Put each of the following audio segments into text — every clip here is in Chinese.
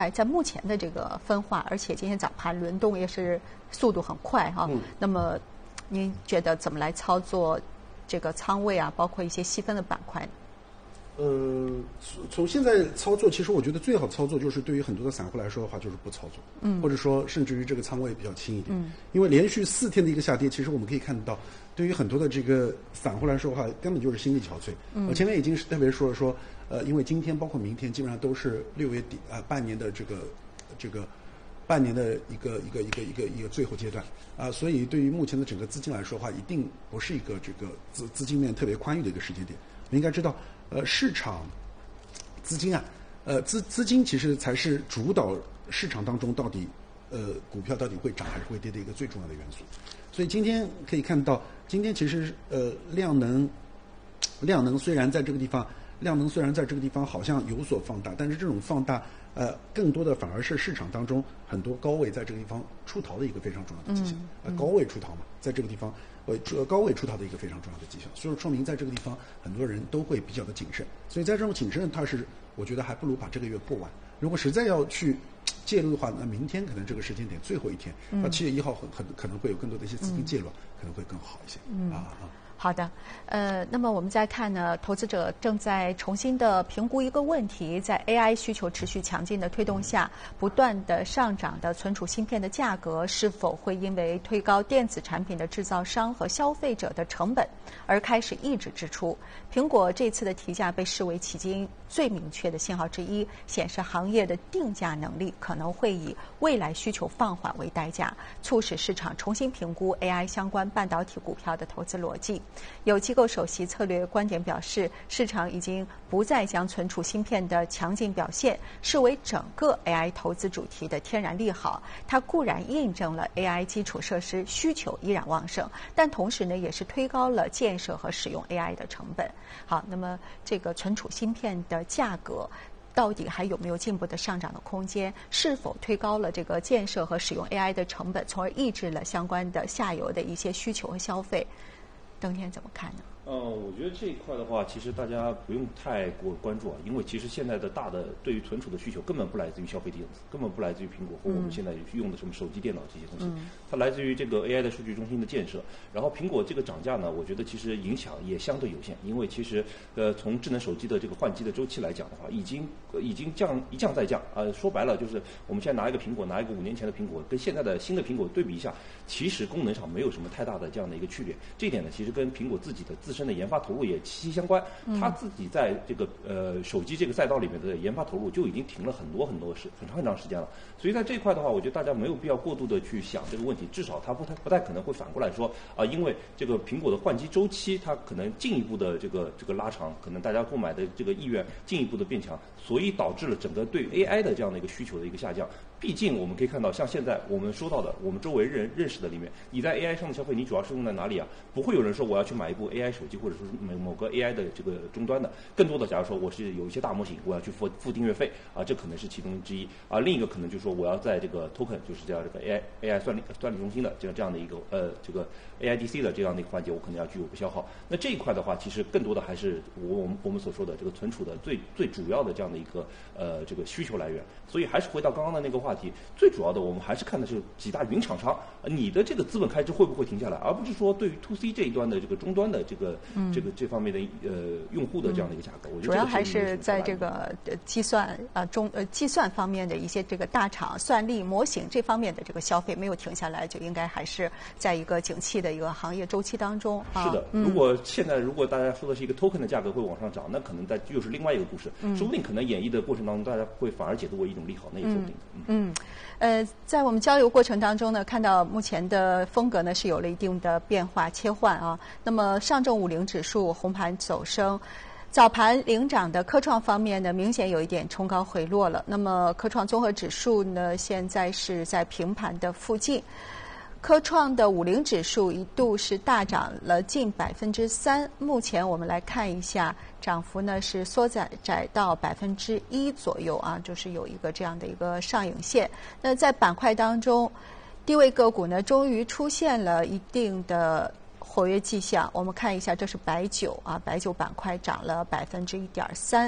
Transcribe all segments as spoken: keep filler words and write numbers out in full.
哎，在目前的这个分化，而且今天早盘轮动也是速度很快哈、嗯。那么，您觉得怎么来操作这个仓位啊？包括一些细分的板块？ 呃，从现在操作，其实我觉得最好操作就是对于很多的散户来说的话，就是不操作，嗯，或者说甚至于这个仓位比较轻一点，嗯，因为连续四天的一个下跌，其实我们可以看到，对于很多的这个散户来说的话，根本就是心力憔悴。嗯，我前面已经是特别说了说，呃，因为今天包括明天基本上都是六月底啊、呃、半年的这个这个半年的一个一个一个一个一个最后阶段啊、呃，所以对于目前的整个资金来说的话，一定不是一个这个资资金面特别宽裕的一个时间点。我们应该知道。呃，市场资金啊，呃，资资金其实才是主导市场当中到底呃股票到底会涨还是会跌的一个最重要的元素。所以今天可以看到，今天其实呃量能量能虽然在这个地方，量能虽然在这个地方好像有所放大，但是这种放大呃更多的反而是市场当中很多高位在这个地方出逃的一个非常重要的迹象。呃，高位出逃嘛，在这个地方。呃，高位出逃的一个非常重要的迹象，所以说明在这个地方很多人都会比较的谨慎，所以在这种谨慎，它是我觉得还不如把这个月过完。如果实在要去介入的话，那明天可能这个时间点最后一天，到七月一号很很可能会有更多的一些资金介入，嗯、可能会更好一些。嗯啊啊。 好的，呃，那么我们再看呢，投资者正在重新的评估一个问题，在 A I 需求持续强劲的推动下，不断的上涨的存储芯片的价格是否会因为推高电子产品的制造商和消费者的成本而开始抑制支出？苹果这次的提价被视为迄今最明确的信号之一，显示行业的定价能力可能会以未来需求放缓为代价，促使市场重新评估 A I 相关半导体股票的投资逻辑。有机构首席策略观点表示，市场已经不再将存储芯片的强劲表现视为整个 A I 投资主题的天然利好。它固然印证了 A I 基础设施需求依然旺盛，但同时呢，也是推高了建设和使用 A I 的成本。好，那么这个存储芯片的价格到底还有没有进一步的上涨的空间？是否推高了这个建设和使用 A I 的成本，从而抑制了相关的下游的一些需求和消费？登天怎么看呢？ 嗯，我觉得这一块的话，其实大家不用太过关注啊，因为其实现在的大的对于存储的需求根本不来自于消费电子，根本不来自于苹果或我们现在用的什么手机、电脑这些东西，嗯、它来自于这个 A I 的数据中心的建设。然后苹果这个涨价呢，我觉得其实影响也相对有限，因为其实呃从智能手机的这个换机的周期来讲的话，已经已经降一降再降啊、呃，说白了就是我们现在拿一个苹果，拿一个五年前的苹果，跟现在的新的苹果对比一下，其实功能上没有什么太大的这样的一个区别。这一点呢，其实跟苹果自己的自身的研发投入也息息相关，他自己在这个呃手机这个赛道里面的研发投入就已经停了很多很多时很长很长时间了，所以在这一块的话，我觉得大家没有必要过度的去想这个问题，至少它不太不太可能会反过来说啊、呃，因为这个苹果的换机周期它可能进一步的这个这个拉长，可能大家购买的这个意愿进一步的变强，所以导致了整个对 A I 的这样的一个需求的一个下降。毕竟我们可以看到，像现在我们说到的，我们周围人认识的里面，你在 A I 上的消费，你主要是用在哪里啊？不会有人说我要去买一部 A I 手机，或者说是某某个 A I 的这个终端的。更多的，假如说我是有一些大模型，我要去付付订阅费啊，这可能是其中之一啊。另一个可能就是说，我要在这个 token， 就是叫这个 A I A I 算力算力中心的这样这样的一个呃这个 A I D C 的这样的一个环节，我可能要具有个消耗。那这一块的话，其实更多的还是我我们我们所说的这个存储的最最主要的这样的一个呃这个需求来源。所以还是回到刚刚的那个话题，最主要的我们还是看的是几大云厂商，你的这个资本开支会不会停下来，而不是说对于 to C 这一端的这个终端的这个、嗯、这个这方面的呃用户的这样的一个价格。嗯、我觉得主要还是在这个计算呃中呃计算方面的一些这个大厂算力模型这方面的这个消费没有停下来，就应该还是在一个景气的一个行业周期当中。 是的， 嗯、 如果现在如果大家说的是一个 token 的价格会往上涨，那可能在又是另外一个故事，嗯、说不定可能演绎的过程当中，大家会反而解读为一种利好，那也说不定。 嗯，嗯呃，在我们交流过程当中呢，看到目前的风格呢是有了一定的变化切换啊。那么上证五零指数红盘走升。早盘领涨的科创方面呢，明显有一点冲高回落了。那么科创综合指数呢，现在是在平盘的附近。科创的五零指数一度是大涨了近百分之三，目前我们来看一下，涨幅呢是缩窄窄到百分之一左右啊，就是有一个这样的一个上影线。那在板块当中，低位个股呢，终于出现了一定的活跃迹象。我们看一下，这是白酒啊，白酒板块涨了百分之一点三。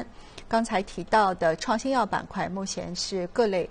刚才提到的创新药板块，目前是各类